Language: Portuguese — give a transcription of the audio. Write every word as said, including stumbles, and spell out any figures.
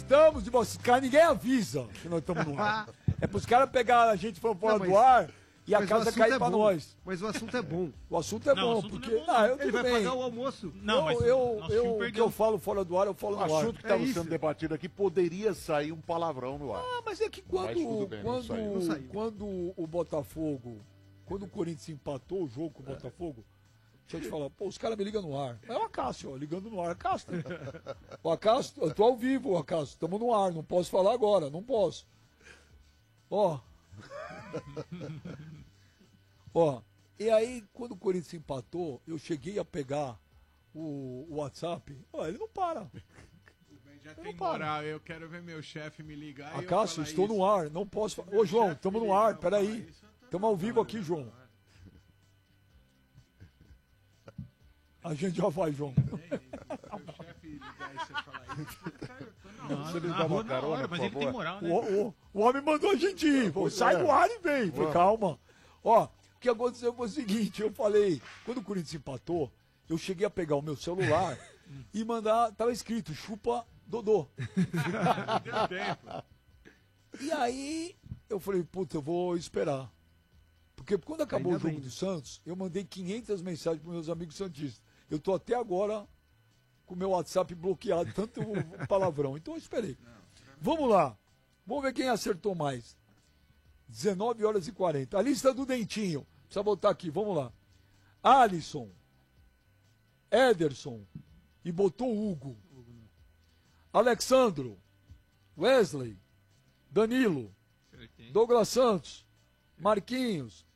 Estamos de você. Cara, ninguém avisa que nós estamos no ar. É pros caras pegar a gente fora Não, do mas- ar e a Mas o casa assunto cair é pra bom. nós. Mas o assunto é bom. O assunto é Não, o bom, assunto porque. não é bom, Ah, não. eu Ele tudo vai bem. pagar o almoço. Não, eu, mas eu, nosso eu, time o que perdeu. eu falo fora do ar, eu falo O no ar. assunto que É estava isso. sendo debatido aqui poderia sair um palavrão no ar. Ah, mas é que quando, Mas tudo bem, não quando, saiu. Não saiu. quando o Botafogo, quando o Corinthians empatou o jogo com o Botafogo, deixa eu te falar, pô, os caras me ligam no ar. É o Acácio, ó, ligando no ar. Acácio. O Acácio, eu tô ao vivo, o Acácio, estamos no ar, não posso falar agora, não posso. Ó. Ó, e aí, quando o Corinthians empatou, eu cheguei a pegar o, o WhatsApp, ó, ele não para. Já não tem para. moral, eu quero ver meu chefe me ligar. e eu Acácio, falar estou isso. no ar, não posso falar. Ô, Meu João, chefe estamos me no ligar, ar, eu falar peraí. isso, eu tô Estamos ao no vivo ar, aqui, eu João. tô no ar. A gente já vai, João. Meu chefe ligar e você falar isso. Cara, eu tô na hora. Você me Na dá rua, uma na carona, hora, por mas ele tem favor? moral, né? O, o, o homem mandou a gente ir. Pô, sai é. do ar e vem. Falei, Vamos. calma. Ó, o que aconteceu foi o seguinte, eu falei, quando o Corinthians empatou, eu cheguei a pegar o meu celular e mandar, tava escrito, chupa Dodô. Deu tempo. E aí, eu falei, puta, eu vou esperar. Porque quando acabou Ainda o jogo bem. do Santos, eu mandei quinhentas mensagens para meus amigos santistas. Eu tô até agora com o meu WhatsApp bloqueado, tanto o palavrão. Então eu esperei. Vamos lá. Vamos ver quem acertou mais. dezenove horas e quarenta. A lista do Dentinho. Precisa botar aqui, vamos lá. Alisson. Ederson. E botou Hugo. Alexandro. Wesley. Danilo. Douglas Santos. Marquinhos.